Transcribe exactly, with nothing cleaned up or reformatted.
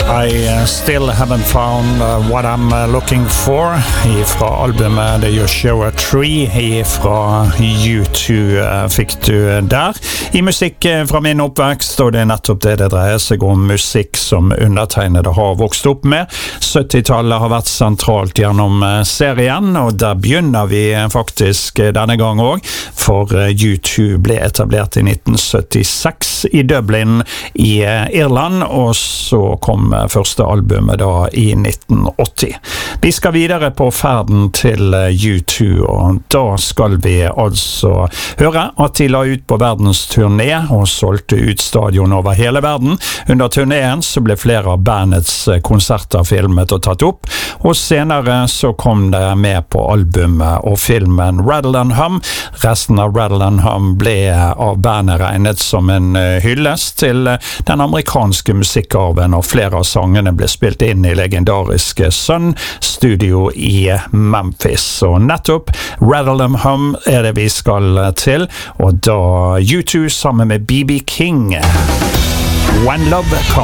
I still haven't found uh, what I'm uh, looking for fra albumet The Joshua Tree fra U to uh, fikk du der I musikk fra min oppvekst og det er nettopp det det dreier seg om musikk som undertegnede har vokst opp med syttitallet har vært sentralt gjennom uh, serien og der begynner vi uh, faktisk uh, denne gang også for uh, U to ble etablert I nitten syttiseks I Dublin I uh, Irland og så kom uh, første albumet da I nitten åtti. Vi skal videre på ferden til U to, og da skal vi altså høre at de la ut på verdens turné og solgte ut stadion over hele verden. Under turnéen så ble flere av bandets konserter filmet og tatt opp, og senere så kom det med på albumet og filmen Rattle and Hum. Resten av Rattle and Hum ble av bandet regnet som en hyllest til den amerikanske musikkarven, og flere av sangene ble spilt inn I legendariske Sun Studio I Memphis. Og nettopp Rattle and Hum er det vi skal til, og da U to sammen med B B King. When Love Comes.